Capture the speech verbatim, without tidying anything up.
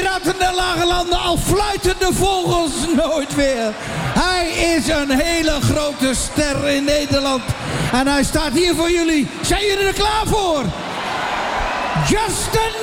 Piraten der Lage Landen, al fluiten de vogels nooit weer. Hij is een hele grote ster in Nederland. En hij staat hier voor jullie. Zijn jullie er klaar voor? Justin